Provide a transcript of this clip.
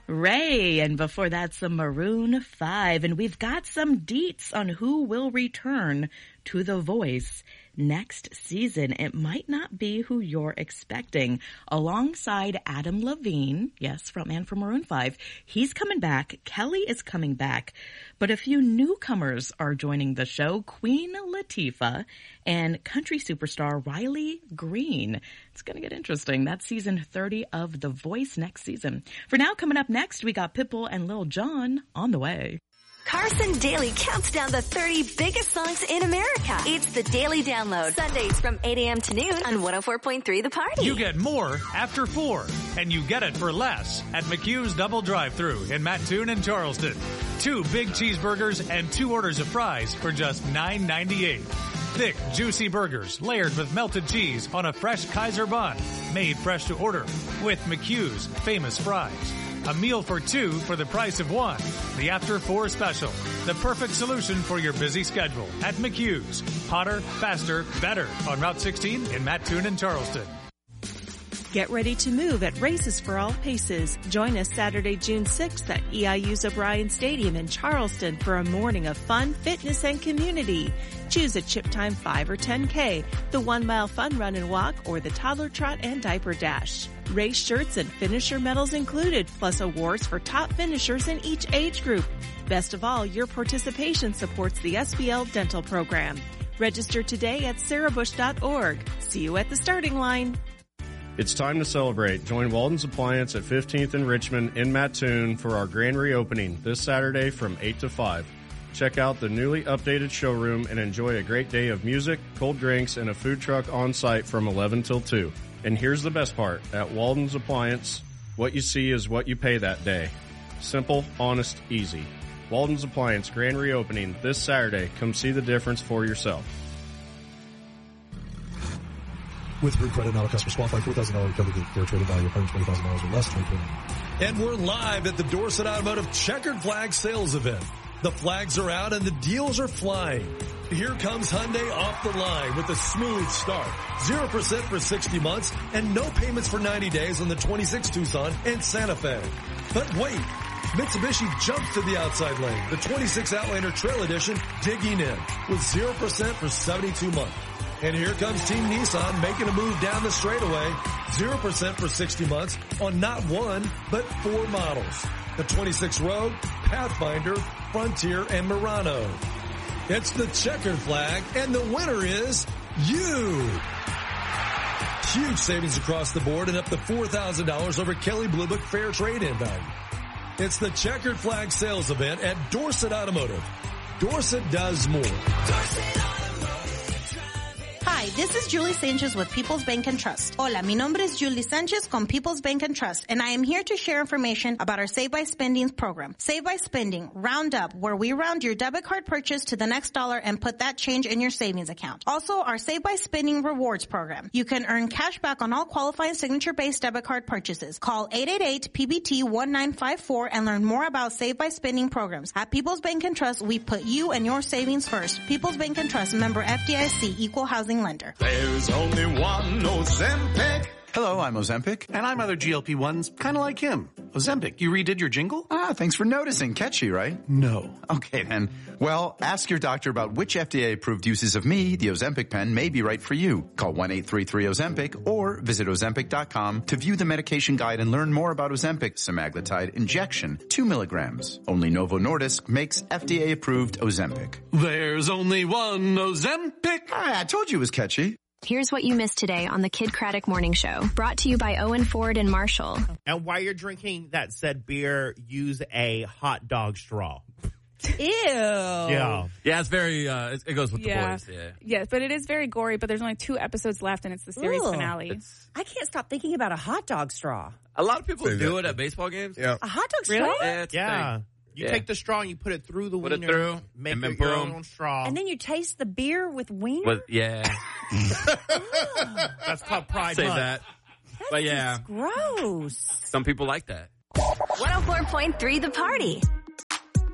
Ray, and before that, some Maroon 5. And we've got some deets on who will return to The Voice next season. It might not be who you're expecting. Alongside Adam Levine, yes, frontman from Maroon 5, he's coming back. Kelly is coming back. But a few newcomers are joining the show. Queen Latifah and country superstar Riley Green. It's going to get interesting. That's season 30 of The Voice next season. For now, coming up next, we got Pitbull and Lil Jon on the way. Carson Daly counts down the 30 biggest songs in America. It's the Daily Download. Sundays from 8 a.m. to noon on 104.3 The Party. You get more after 4, and you get it for less at McHugh's Double Drive-Thru in Mattoon and Charleston. 2 big cheeseburgers and 2 orders of fries for just $9.98. Thick, juicy burgers layered with melted cheese on a fresh Kaiser bun, made fresh to order with McHugh's famous fries. A meal for 2 for the price of 1. The After 4 special. The perfect solution for your busy schedule at McHugh's. Hotter, faster, better on Route 16 in Mattoon and Charleston. Get ready to move at Races for All Paces. Join us Saturday, June 6th at EIU's O'Brien Stadium in Charleston for a morning of fun, fitness, and community. Choose a Chip Time 5 or 10K, the 1 mile fun run and walk, or the toddler trot and diaper dash. Race shirts and finisher medals included, plus awards for top finishers in each age group. Best of all, your participation supports the SBL dental program. Register today at sarahbush.org. See you at the starting line. It's time to celebrate. Join Walden's Appliance at 15th and Richmond in Mattoon for our grand reopening this Saturday from 8 to 5. Check out the newly updated showroom and enjoy a great day of music, cold drinks, and a food truck on site from 11 till 2. And here's the best part. At Walden's Appliance, what you see is what you pay that day. Simple, honest, easy. Walden's Appliance grand reopening this Saturday. Come see the difference for yourself. With Group Credit, now customers qualify $4,000 recovery to their trading value of $120,000 or less. And we're live at the Dorset Automotive Checkered Flag Sales Event. The flags are out and the deals are flying. Here comes Hyundai off the line with a smooth start. 0% for 60 months and no payments for 90 days on the 26 Tucson and Santa Fe. But wait, Mitsubishi jumps to the outside lane. The 26 Outlander Trail Edition digging in with 0% for 72 months. And here comes Team Nissan making a move down the straightaway. 0% for 60 months on not 1, but 4 models. The 26 Rogue, Pathfinder, Frontier, and Murano. It's the checkered flag, and the winner is you. Huge savings across the board and up to $4,000 over Kelley Blue Book fair trade-in value. It's the checkered flag sales event at Dorset Automotive. Dorset does more. Hi, this is Julie Sanchez with People's Bank and Trust. Hola, mi nombre es Julie Sanchez con People's Bank and Trust, and I am here to share information about our Save by Spending program. Save by Spending, round up, where we round your debit card purchase to the next dollar and put that change in your savings account. Also, our Save by Spending rewards program. You can earn cash back on all qualifying signature-based debit card purchases. Call 888-PBT-1954 and learn more about Save by Spending programs. At People's Bank and Trust, we put you and your savings first. People's Bank and Trust, member FDIC, equal housing lender. There's only one Ozempic. Hello, I'm Ozempic. And I'm other GLP-1s, kind of like him. Ozempic, you redid your jingle? Ah, thanks for noticing. Catchy, right? No. Okay, then. Well, ask your doctor about which FDA-approved uses of me, the Ozempic pen, may be right for you. Call 1-833-OZEMPIC or visit Ozempic.com to view the medication guide and learn more about Ozempic semaglutide injection, 2 milligrams. Only Novo Nordisk makes FDA-approved Ozempic. There's only one Ozempic. I told you it was catchy. Here's what you missed today on the Kid Craddock Morning Show, brought to you by Owen Ford and Marshall. And while you're drinking that said beer, use a hot dog straw. Ew. Yeah. Yeah, it's very, it goes with the boys. Yeah. Yes, but it is very gory, but there's only 2 episodes left and it's the series finale. I can't stop thinking about a hot dog straw. A lot of people do it at baseball games. Yeah. A hot dog straw? Really? Yeah. You take the straw and you put it through the wiener. Make your own straw. And then you taste the beer with wiener? Yeah. That's called Pride Say Month. that. But yeah. Gross. Some people like that. 104.3 The Party.